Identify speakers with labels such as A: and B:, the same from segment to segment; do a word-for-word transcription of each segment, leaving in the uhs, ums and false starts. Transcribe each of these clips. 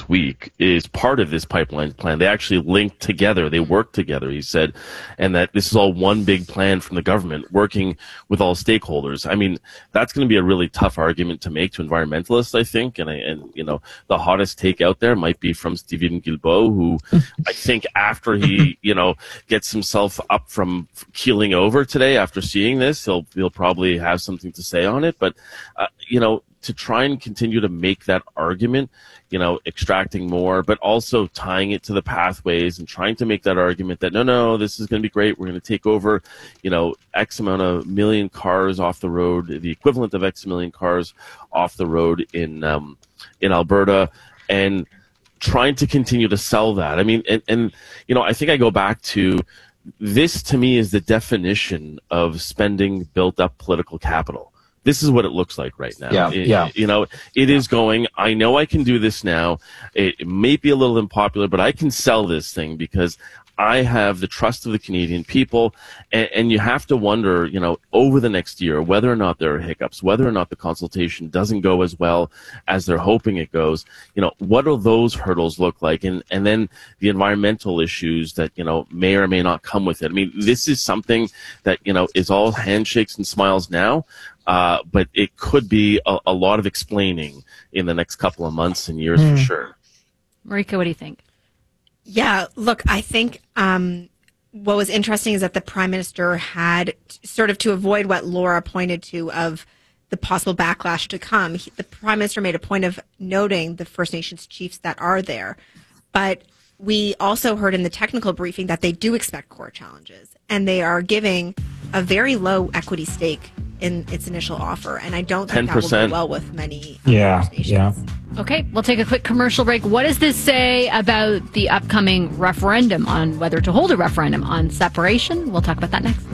A: this week is part of this pipeline plan. They actually linked together. They work together, he said, and that this is all one big plan from the government working with all stakeholders. I mean, that's going to be a really tough argument to make to environmentalists, I think. And, I, and you know, the hottest take out there might be from Steven Guilbeault, who I think after he, you know, gets himself up from keeling over today after seeing this, he'll, he'll probably have something to say on it. But, uh, you know, to try and continue to make that argument, you know, extracting more, but also tying it to the pathways and trying to make that argument that, no, no, this is going to be great. We're going to take over, you know, X amount of million cars off the road, the equivalent of X million cars off the road in, um, in Alberta, and trying to continue to sell that. I mean, and, and, you know, I think I go back to this, to me, is the definition of spending built up political capital. This is what it looks like right now.
B: Yeah,
A: it,
B: yeah.
A: You know, it is going, I know I can do this now. It, it may be a little unpopular, but I can sell this thing because I have the trust of the Canadian people. And, and you have to wonder, you know, over the next year, whether or not there are hiccups, whether or not the consultation doesn't go as well as they're hoping it goes, you know, what do those hurdles look like? And, and then the environmental issues that, you know, may or may not come with it. I mean, this is something that, you know, is all handshakes and smiles now. Uh, but it could be a, a lot of explaining in the next couple of months and years mm. for sure.
C: Marika, what do you think?
D: Yeah, look, I think um, what was interesting is that the Prime Minister had sort of, to avoid what Laura pointed to of the possible backlash to come, he, the Prime Minister made a point of noting the First Nations chiefs that are there. But we also heard in the technical briefing that they do expect core challenges, and they are giving a very low equity stake in its initial offer, and I don't think
A: ten percent.
D: that will go well with many
B: yeah,
D: First Nations.
B: Yeah.
C: Okay, we'll take a quick commercial break. What does this say about the upcoming referendum on whether to hold a referendum on separation? We'll talk about that next.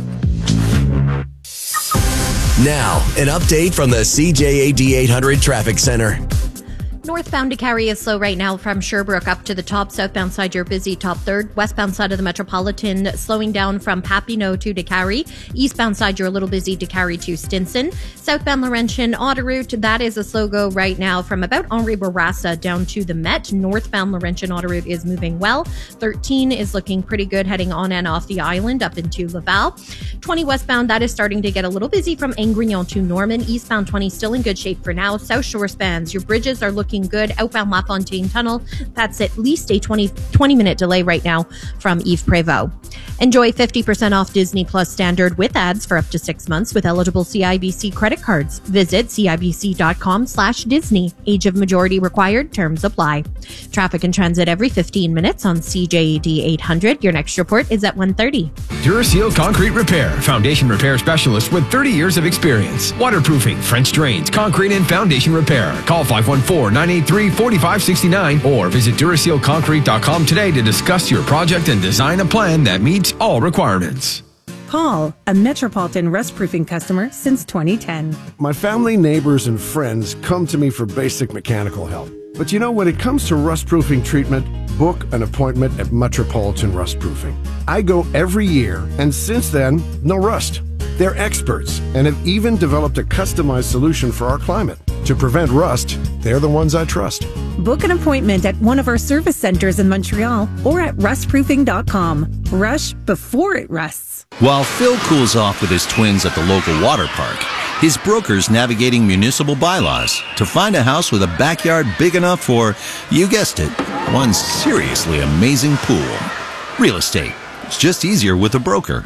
E: Now, an update from the C J A D eight hundred Traffic Center.
F: Northbound to Carrie is slow right now from Sherbrooke up to the top. Southbound side, you're busy top third. Westbound side of the Metropolitan, slowing down from Papineau to DeCarry. Eastbound side, you're a little busy DeCarry to Stinson. Southbound Laurentian Autoroute, that is a slow go right now from about Henri Bourassa down to the Met. Northbound Laurentian Autoroute is moving well. thirteen is looking pretty good heading on and off the island up into Laval. twenty westbound, that is starting to get a little busy from Angrignon to Norman. Eastbound twenty still in good shape for now. South Shore spans, your bridges are looking good. Outbound LaFontaine Tunnel, that's at least a twenty, twenty minute delay right now from Yves Prévost. Enjoy fifty percent off Disney Plus Standard with ads for up to six months with eligible C I B C credit cards. Visit cibc.com slash Disney. Age of majority required. Terms apply. Traffic and transit every fifteen minutes on C J A D eight hundred. Your next report is at one thirty.
G: Duraseal Concrete Repair. Foundation repair specialist with thirty years of experience. Waterproofing, French drains, concrete and foundation repair. Call five one four, nine eight three, four five six nine or visit Duraseal Concrete dot com today to discuss your project and design a plan that meets all requirements.
H: Paul, a Metropolitan rust proofing customer since twenty ten.
I: My family, neighbors, and friends come to me for basic mechanical help. But you know, when it comes to rust proofing treatment, book an appointment at Metropolitan Rust Proofing. I go every year, and since then, no rust. They're experts and have even developed a customized solution for our climate. To prevent rust, they're the ones I trust.
H: Book an appointment at one of our service centers in Montreal or at rust proofing dot com. Rush before it rusts.
J: While Phil cools off with his twins at the local water park, his broker's navigating municipal bylaws to find a house with a backyard big enough for, you guessed it, one seriously amazing pool. Real estate. It's just easier with a broker.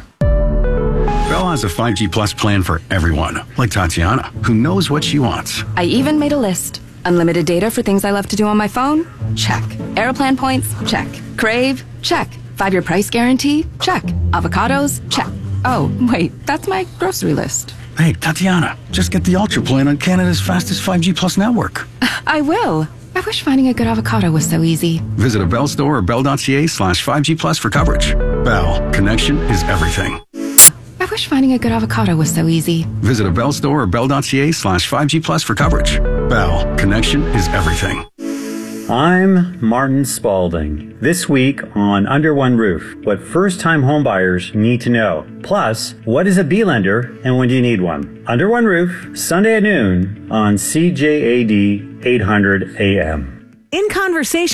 K: Bell has a five G Plus plan for everyone, like Tatiana, who knows what she wants.
L: I even made a list. Unlimited data for things I love to do on my phone? Check. Aeroplan points? Check. Crave? Check. Five-year price guarantee? Check. Avocados? Check. Oh, wait, that's my grocery list.
K: Hey, Tatiana, just get the Ultra plan on Canada's fastest five G Plus network.
L: I will. I wish finding a good avocado was so easy.
K: Visit a Bell store or bell.ca slash 5G Plus for coverage. Bell, connection is everything.
L: I wish finding a good avocado was so easy.
K: Visit a Bell store or bell.ca slash 5G Plus for coverage. Bell, connection is everything.
M: I'm Martin Spalding. This week on Under One Roof, what first-time homebuyers need to know. Plus, what is a B-lender and when do you need one? Under One Roof, Sunday at noon on C J A D eight hundred A M.
H: In conversation